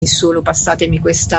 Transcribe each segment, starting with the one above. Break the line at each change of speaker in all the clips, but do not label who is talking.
solo, passatemi questo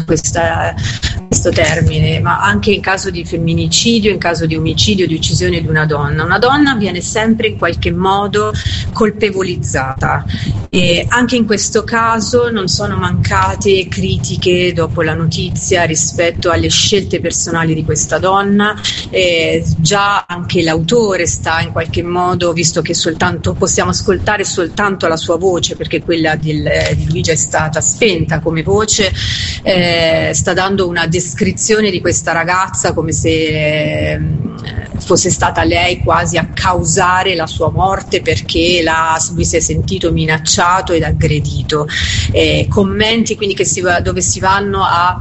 termine, ma anche in caso di femminicidio, in caso di omicidio, di uccisione di una donna viene sempre in qualche modo colpevolizzata, e anche in questo caso non sono mancate critiche dopo la notizia rispetto alle scelte personali di questa donna. Già anche l'autore sta in qualche modo, visto che possiamo ascoltare soltanto la sua voce, perché quella di Luigia è stata spenta come voce, sta dando una descrizione di questa ragazza come se fosse stata lei quasi a causare la sua morte, perché lui si è sentito minacciato ed aggredito. Commenti quindi dove si vanno a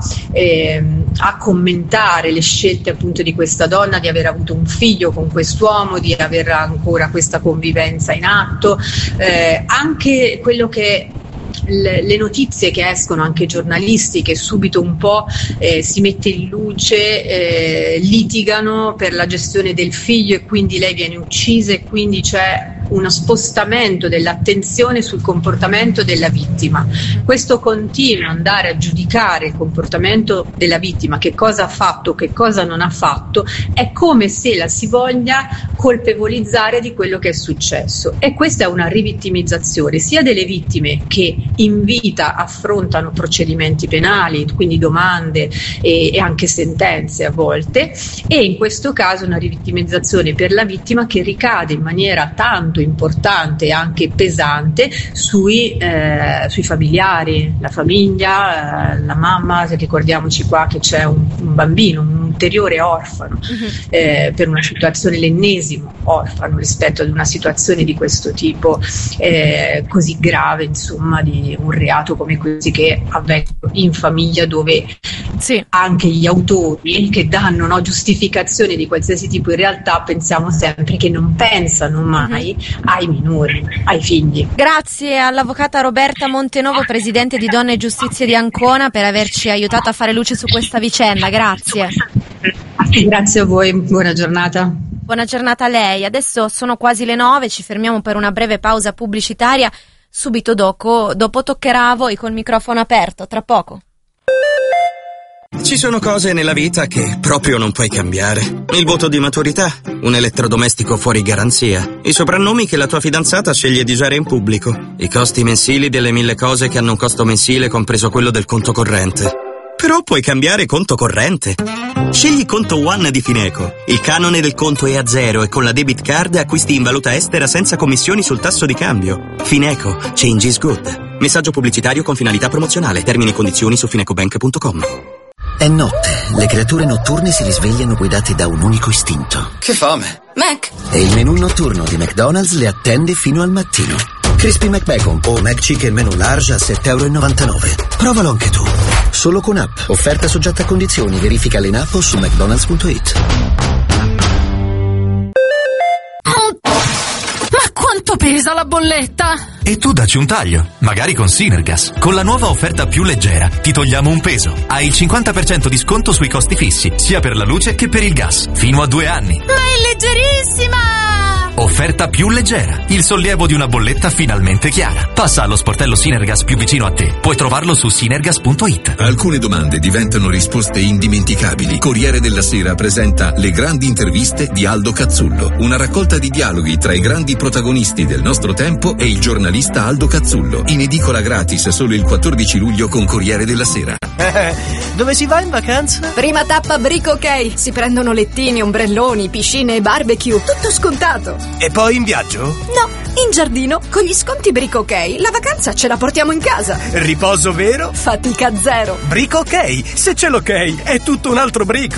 commentare le scelte appunto di questa donna, di aver avuto un figlio con quest'uomo, di aver ancora questa convivenza in atto, anche quello che le notizie che escono, anche giornalistiche, subito un po' si mette in luce, litigano per la gestione del figlio, e quindi lei viene uccisa, e quindi c'è uno spostamento dell'attenzione sul comportamento della vittima. Questo continua ad andare a giudicare il comportamento della vittima, che cosa ha fatto, che cosa non ha fatto, è come se la si voglia colpevolizzare di quello che è successo, e questa è una rivittimizzazione sia delle vittime, che in vita affrontano procedimenti penali, quindi domande e anche sentenze a volte, e in questo caso una rivittimizzazione per la vittima che ricade in maniera tanto importante e anche pesante sui familiari, la famiglia, la mamma. Ricordiamoci qua che c'è un bambino, un ulteriore orfano, per una situazione, l'ennesimo orfano rispetto ad una situazione di questo tipo, così grave, insomma, di un reato come questi che avvengono in famiglia, dove anche gli autori che danno giustificazioni di qualsiasi tipo, in realtà pensiamo sempre che non pensano mai ai minori, ai figli.
Grazie all'avvocata Roberta Montenovo, presidente di Donne e Giustizia di Ancona, per averci aiutato a fare luce su questa vicenda. Grazie.
Grazie a voi, buona giornata.
Buona giornata a lei. Adesso sono quasi le 9, ci fermiamo per una breve pausa pubblicitaria. Subito dopo toccherà a voi col microfono aperto, tra poco.
Ci sono cose nella vita che proprio non puoi cambiare. Il voto di maturità, un elettrodomestico fuori garanzia, i soprannomi che la tua fidanzata sceglie di usare in pubblico, i costi mensili delle 1000 cose che hanno un costo mensile compreso quello del conto corrente. Però puoi cambiare conto corrente. Scegli Conto One di Fineco. Il canone del conto è a zero e con la debit card acquisti in valuta estera senza commissioni sul tasso di cambio. Fineco. Change is good. Messaggio pubblicitario con finalità promozionale. Termini e condizioni su finecobank.com.
È notte, le creature notturne si risvegliano guidate da un unico istinto.
Che fame!
Mac!
E il menù notturno di McDonald's le attende fino al mattino. Crispy McBacon o McChicken menù large a €7,99. Provalo anche tu. Solo con app. Offerta soggetta a condizioni. Verifica in app o su mcdonalds.it.
Quanto pesa la bolletta?
E tu dacci un taglio, magari con Sinergas. Con la nuova offerta più leggera ti togliamo un peso. Hai il 50% di sconto sui costi fissi, sia per la luce che per il gas, fino a 2 anni.
Ma è leggerissima!
Offerta più leggera, il sollievo di una bolletta finalmente chiara. Passa allo sportello Sinergas più vicino a te. Puoi trovarlo su sinergas.it.
Alcune domande diventano risposte indimenticabili. Corriere della Sera presenta Le grandi interviste di Aldo Cazzullo, una raccolta di dialoghi tra i grandi protagonisti del nostro tempo e il giornalista Aldo Cazzullo, in edicola gratis solo il 14 luglio con Corriere della Sera.
Dove si va in vacanza?
Prima tappa Brico OK. Si prendono lettini, ombrelloni, piscine e barbecue. Tutto scontato.
E poi in viaggio?
No, in giardino. Con gli sconti Brico OK la vacanza ce la portiamo in casa.
Riposo vero?
Fatica zero.
Brico OK. Se c'è l'ok è tutto un altro brico.